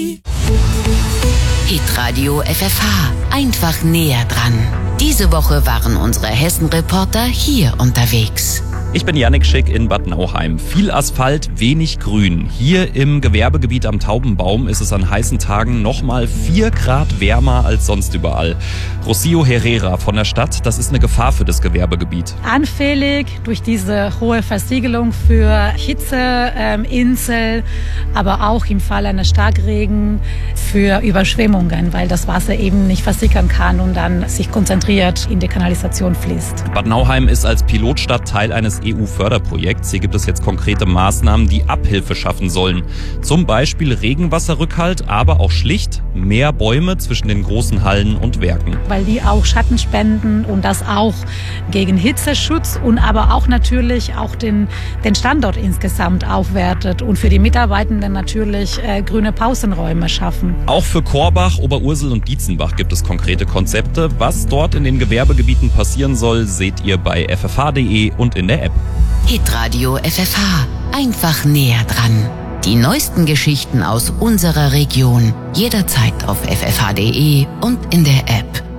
Hitradio FFH. Einfach näher dran. Diese Woche waren unsere Hessen-Reporter hier unterwegs. Ich bin Jannik Schick in Bad Nauheim. Viel Asphalt, wenig Grün. Hier im Gewerbegebiet am Taubenbaum ist es an heißen Tagen nochmal 4 Grad wärmer als sonst überall. Rocio Herrera von der Stadt, das ist eine Gefahr für das Gewerbegebiet. Anfällig durch diese hohe Versiegelung für Hitze, Insel, aber auch im Fall eines Starkregen für Überschwemmungen, weil das Wasser eben nicht versickern kann und dann sich konzentriert in die Kanalisation fließt. Bad Nauheim ist als Pilotstadt Teil eines EU-Förderprojekts. Hier gibt es jetzt konkrete Maßnahmen, die Abhilfe schaffen sollen. Zum Beispiel Regenwasserrückhalt, aber auch schlicht mehr Bäume zwischen den großen Hallen und Werken. Weil die auch Schatten spenden und das auch gegen Hitzeschutz und aber auch natürlich auch den Standort insgesamt aufwertet und für die Mitarbeitenden natürlich grüne Pausenräume schaffen. Auch für Korbach, Oberursel und Dietzenbach gibt es konkrete Konzepte. Was dort in den Gewerbegebieten passieren soll, seht ihr bei ffh.de und in der App. Hitradio FFH. Einfach näher dran. Die neuesten Geschichten aus unserer Region. Jederzeit auf ffh.de und in der App.